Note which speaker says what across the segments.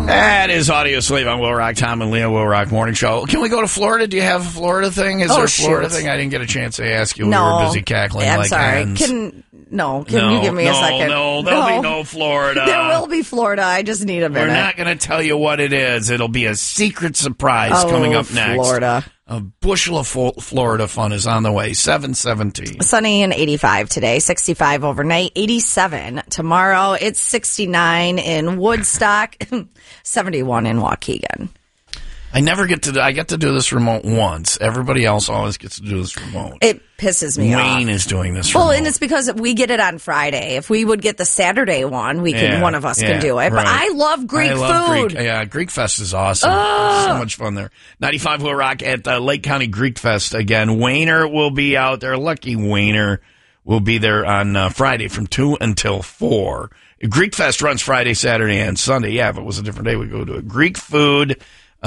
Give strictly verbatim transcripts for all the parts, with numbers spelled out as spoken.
Speaker 1: That is Audio Slave on Will Rock. Tom and Leah, Will Rock Morning Show. Can we go to Florida? Do you have a Florida thing? Is
Speaker 2: oh,
Speaker 1: there a Florida
Speaker 2: shoot.
Speaker 1: thing? I didn't get a chance to ask you.
Speaker 2: No.
Speaker 1: We were busy cackling
Speaker 2: I'm
Speaker 1: like
Speaker 2: sorry.
Speaker 1: hens.
Speaker 2: Can no? Can
Speaker 1: no,
Speaker 2: you give me
Speaker 1: no,
Speaker 2: a second?
Speaker 1: No, there'll
Speaker 2: no.
Speaker 1: be no Florida.
Speaker 2: There will be Florida. I just need a minute.
Speaker 1: We're not going to tell you what it is. It'll be a secret surprise
Speaker 2: oh,
Speaker 1: coming up next.
Speaker 2: Florida.
Speaker 1: A bushel of Florida fun is on the way. seven seventeen.
Speaker 2: Sunny and eighty-five today. sixty-five overnight. eighty-seven tomorrow. It's sixty-nine in Woodstock. seventy-one in Waukegan.
Speaker 1: I never get to do, I get to do this remote once. Everybody else always gets to do this remote.
Speaker 2: It pisses me
Speaker 1: Wayne
Speaker 2: off.
Speaker 1: Wayne is doing this
Speaker 2: well,
Speaker 1: remote.
Speaker 2: and it's because we get it on Friday. If we would get the Saturday one, we can
Speaker 1: yeah,
Speaker 2: one of us
Speaker 1: yeah,
Speaker 2: can do it. But
Speaker 1: right.
Speaker 2: I love Greek
Speaker 1: I love
Speaker 2: food.
Speaker 1: Greek, yeah, Greek Fest is awesome.
Speaker 2: Oh.
Speaker 1: So much fun there. ninety-five Will Rock at uh, Lake County Greek Fest again. Wayner will be out there. Lucky Wayner will be there on uh, Friday from two until four. Greek Fest runs Friday, Saturday, and Sunday. Yeah, if it was a different day, we'd go to it. Greek food.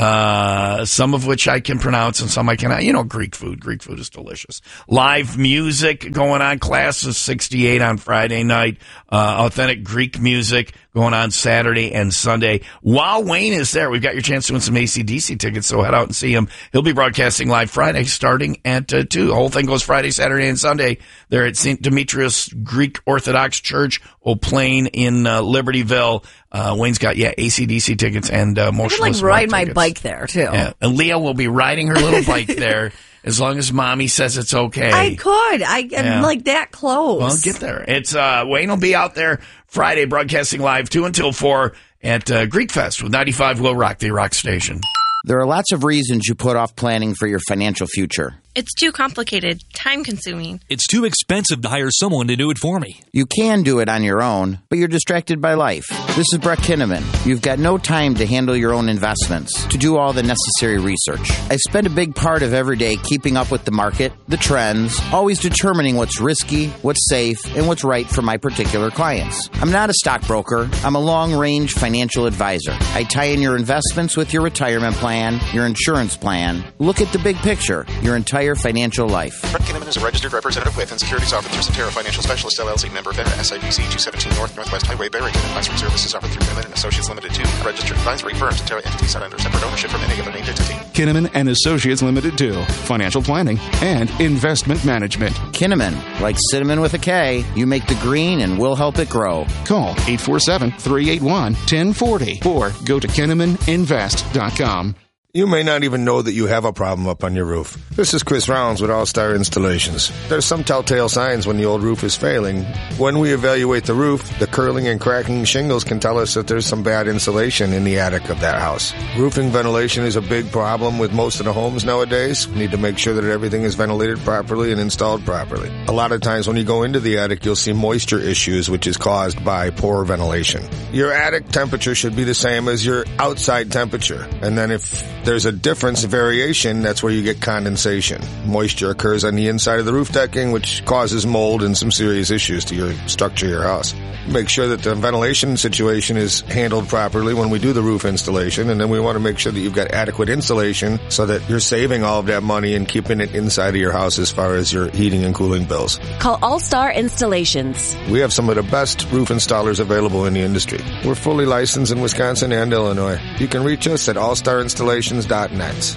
Speaker 1: Uh, some of which I can pronounce and some I cannot. You know, Greek food. Greek food is delicious. Live music going on. Class of sixty-eight on Friday night. Uh, authentic Greek music going on Saturday and Sunday. While Wayne is there, we've got your chance to win some A C D C tickets, so head out and see him. He'll be broadcasting live Friday starting at uh, two. The whole thing goes Friday, Saturday, and Sunday. They're at Saint Demetrius Greek Orthodox Church, O'Plain in uh, Libertyville. Uh, Wayne's got, yeah, A C D C tickets and uh, motionless
Speaker 2: I can, like, ride my
Speaker 1: tickets.
Speaker 2: bike there, too.
Speaker 1: Yeah. And Leah will be riding her little bike there as long as Mommy says it's okay.
Speaker 2: I could. I am
Speaker 1: Yeah.
Speaker 2: like that close.
Speaker 1: Well, get there. It's uh, Wayne will be out there Friday broadcasting live two until four at uh, Greek Fest with ninety-five Will Rock, the rock station.
Speaker 3: There are lots of reasons you put off planning for your financial future.
Speaker 4: It's too complicated, time-consuming.
Speaker 5: It's too expensive to hire someone to do it for me.
Speaker 3: You can do it on your own, but you're distracted by life. This is Brett Kinnaman. You've got no time to handle your own investments, to do all the necessary research. I spend a big part of every day keeping up with the market, the trends, always determining what's risky, what's safe, and what's right for my particular clients. I'm not a stockbroker. I'm a long-range financial advisor. I tie in your investments with your retirement plan, your insurance plan. Look at the big picture, your entire financial life.
Speaker 6: Brett Kinnaman is a registered representative with and securities offered through Cetera Financial Specialist, L L C, member FINRA, S I P C two seventeen North Northwest Highway, Barrington. Advisory services offered through Kinnaman and Associates Limited, two. Registered advisory firm. Cetera entities not under separate ownership from any other named entity.
Speaker 7: Kinnaman and Associates Limited, two. Financial planning and investment management.
Speaker 3: Kinnaman, like cinnamon with a K, you make the green and we'll help it grow.
Speaker 7: Call eight four seven, three eight one, one oh four oh or go to kinnaman invest dot com.
Speaker 8: You may not even know that you have a problem up on your roof. This is Chris Rounds with All Star Installations. There's some telltale signs when the old roof is failing. When we evaluate the roof, the curling and cracking shingles can tell us that there's some bad insulation in the attic of that house. Roofing ventilation is a big problem with most of the homes nowadays. We need to make sure that everything is ventilated properly and installed properly. A lot of times when you go into the attic, you'll see moisture issues, which is caused by poor ventilation. Your attic temperature should be the same as your outside temperature. And then if there's a difference, a variation, that's where you get condensation. Moisture occurs on the inside of the roof decking, which causes mold and some serious issues to your structure of your house. Make sure that the ventilation situation is handled properly when we do the roof installation, and then we want to make sure that you've got adequate insulation so that you're saving all of that money and keeping it inside of your house as far as your heating and cooling bills.
Speaker 9: Call All Star Installations.
Speaker 8: We have some of the best roof installers available in the industry. We're fully licensed in Wisconsin and Illinois. You can reach us at all star installations dot net.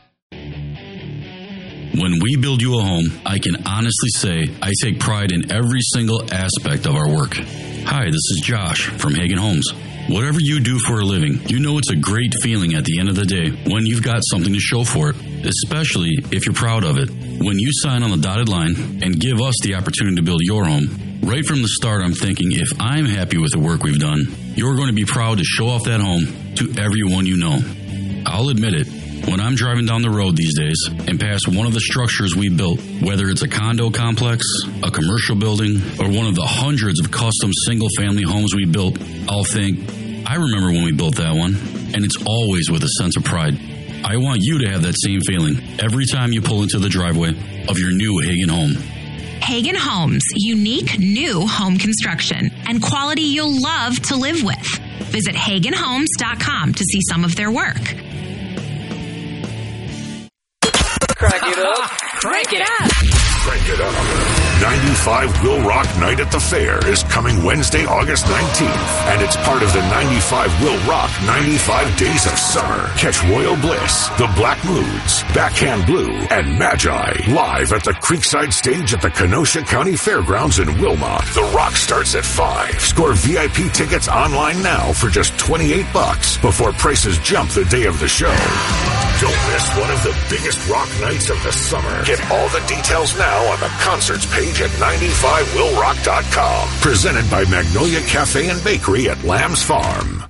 Speaker 10: When we build you a home, I can honestly say I take pride in every single aspect of our work. Hi, this is Josh from Hagen Homes. Whatever you do for a living, you know it's a great feeling at the end of the day when you've got something to show for it, especially if you're proud of it. When you sign on the dotted line and give us the opportunity to build your home, right from the start I'm thinking if I'm happy with the work we've done, you're going to be proud to show off that home to everyone you know. I'll admit it. When I'm driving down the road these days and pass one of the structures we built, whether it's a condo complex, a commercial building, or one of the hundreds of custom single-family homes we built, I'll think, I remember when we built that one, and it's always with a sense of pride. I want you to have that same feeling every time you pull into the driveway of your new Hagen home.
Speaker 11: Hagen Homes, unique new home construction and quality you'll love to live with. Visit hagen homes dot com to see some of their work.
Speaker 12: Crank it up.
Speaker 11: Crank it up.
Speaker 12: Crank it up. ninety-five Will Rock Night at the Fair is coming Wednesday, August nineteenth, and it's part of the ninety-five Will Rock ninety-five Days of Summer. Catch Royal Bliss, The Black Moods, Backhand Blue, and Magi live at the Creekside Stage at the Kenosha County Fairgrounds in Wilmot. The Rock starts at five. Score V I P tickets online now for just twenty-eight bucks before prices jump the day of the show. Don't miss one of the biggest rock nights of the summer. Get all the details now on the concerts page at ninety-five will rock dot com. Presented by Magnolia Cafe and Bakery at Lamb's Farm.